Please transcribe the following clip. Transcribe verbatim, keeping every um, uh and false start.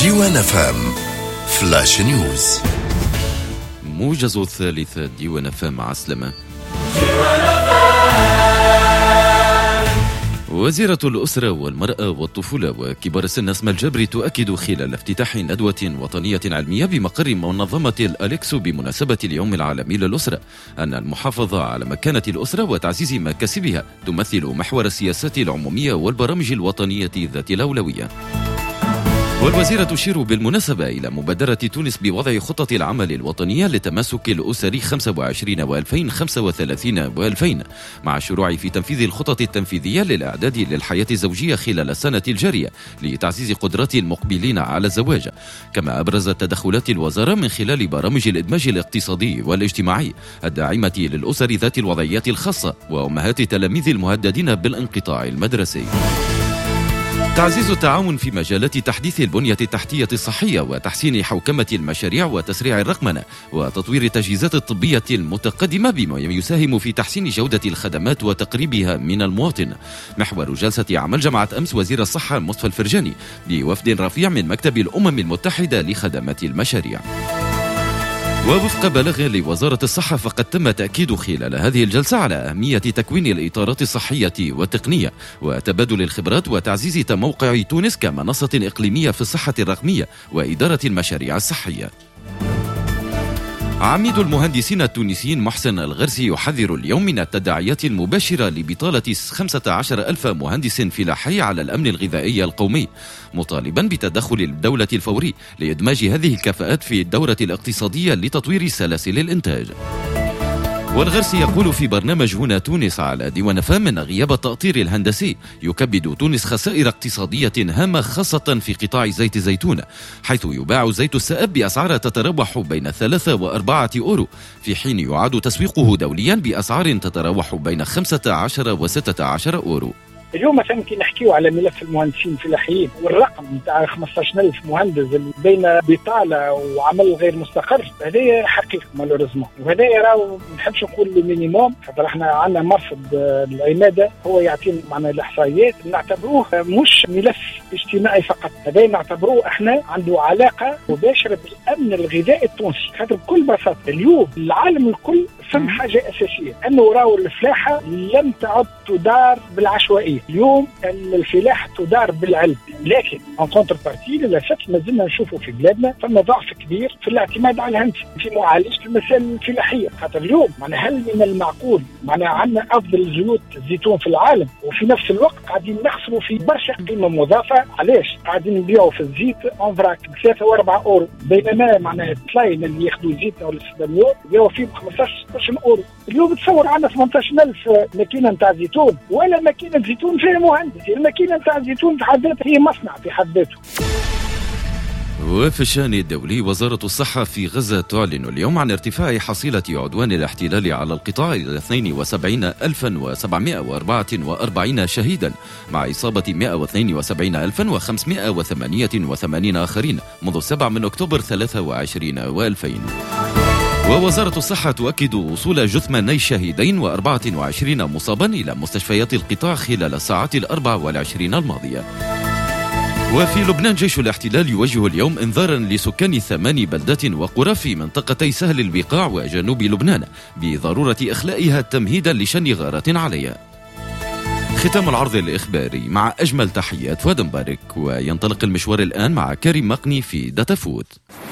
ديوان اف ام فلاش نيوز. موجز الثالث ديوان اف ام عسلمة. وزيرة الأسرة والمرأة والطفولة وكبار السن أسماء الجبري تؤكد خلال افتتاح ندوة وطنية علمية بمقر منظمة الأليكسو بمناسبة اليوم العالمي للأسرة أن المحافظة على مكانة الأسرة وتعزيز مكاسبها تمثل محور السياسات العمومية والبرامج الوطنية ذات الأولوية. والوزيرة تشير بالمناسبة إلى مبادرة تونس بوضع خطط العمل الوطنية لتماسك الأسر خمسة وعشرين وألفين خمسة وثلاثين وألفين مع الشروع في تنفيذ الخطط التنفيذية للإعداد للحياة الزوجية خلال السنة الجارية لتعزيز قدرات المقبلين على الزواج. كما أبرزت تدخلات الوزارة من خلال برامج الإدماج الاقتصادي والاجتماعي الداعمة للأسر ذات الوضعيات الخاصة وأمهات التلاميذ المهددين بالانقطاع المدرسي. تعزيز التعاون في مجالات تحديث البنية التحتية الصحية وتحسين حوكمة المشاريع وتسريع الرقمنة وتطوير التجهيزات الطبية المتقدمة بما يساهم في تحسين جودة الخدمات وتقريبها من المواطن. محور جلسة عمل جمعت أمس وزير الصحة مصطفى الفرجاني بوفد رفيع من مكتب الأمم المتحدة لخدمات المشاريع. ووفق بلاغ لوزارة الصحة فقد تم تأكيد خلال هذه الجلسة على أهمية تكوين الإطارات الصحية والتقنية وتبادل الخبرات وتعزيز موقع تونس كمنصة إقليمية في الصحة الرقمية وإدارة المشاريع الصحية. عميد المهندسين التونسيين محسن الغرسي يحذر اليوم من التداعيات المباشرة لبطالة خمسة عشر ألف مهندس فلاحي على الأمن الغذائي القومي، مطالبا بتدخل الدولة الفوري لإدماج هذه الكفاءات في الدورة الاقتصادية لتطوير سلاسل الإنتاج. والغرسي يقول في برنامج هنا تونس على ديوان اف ام: غياب التأطير الهندسي يكبد تونس خسائر اقتصادية هامة خاصة في قطاع زيت الزيتون، حيث يباع زيت السائب بأسعار تتراوح بين ثلاثة وأربعة أورو، في حين يعاد تسويقه دوليا بأسعار تتراوح بين خمسة عشر وستة عشر أورو. اليوم مثلا كي نحكيو على ملف المهندسين الفلاحيين والرقم نتاع خمسة عشر ألف مهندس بين بطاله وعمل غير مستقر، هذه حقيقه مالوريزمون، وهذا راهو ما نحبش نقول المينيموم، خاطر احنا عندنا مرصد العماده هو يعطينا معنا الاحصائيات، نعتبروه مش ملف اجتماعي فقط، هذا نعتبروه احنا عنده علاقه مباشره بالامن الغذائي التونسي. خاطر بكل بساطه اليوم العالم الكل فهم حاجه اساسيه، انه راهو الفلاحه لم تعد تدار بالعشوائيه، اليوم الفلاحه تدار بالعلم، لكن ان كونتر بارتي للاسف ما زلنا نشوفوا في بلادنا فما ضعف كبير في الاعتماد على الهند في معالجه المسائل الفلاحيه. خاطر اليوم معنا هل من المعقول معنا عندنا افضل زيوت الزيتون في العالم وفي نفس الوقت قاعدين نخسروا في برشا قيمه مضافه؟ علاش قاعدين نبيعوا في الزيت اونفراك ثلاثة وأربعة أورو، بينما معناها الطلاين اللي ياخذوا زيت او السبانيول يبيعوا فيه ب خمسطاش ستاشر أورو. اليوم تصور عندنا ثمانية عشر ألف ماكينه نتاع زيتون، ولا ماكينه زيتون فيها مهندس، الماكينه نتاع الزيتون في حد ذاتها هي مصنع في حد ذاته. وفي الشأن الدولي، وزارة الصحة في غزة تعلن اليوم عن ارتفاع حصيلة عدوان الاحتلال على القطاع إلى اثنين وسبعين ألفا وسبعمائة وأربعة وأربعين شهيدا، مع إصابة مائة واثنين وسبعين ألفا وخمسمائة وثمانية وثمانين آخرين منذ السابع من أكتوبر ثلاثة وعشرين وألفين. ووزارة الصحة تؤكد وصول جثماني شهيدين وأربعة وعشرين مصابا إلى مستشفيات القطاع خلال الساعات الأربع والعشرين الماضية. وفي لبنان، جيش الاحتلال يوجه اليوم انذارا لسكان ثمان بلدات وقرى في منطقتي سهل البقاع وجنوب لبنان بضرورة إخلائها تمهيدا لشن غارات عليها. ختام العرض الإخباري مع أجمل تحيات فؤاد مبارك، وينطلق المشوار الآن مع كريم مقني في داتا فود.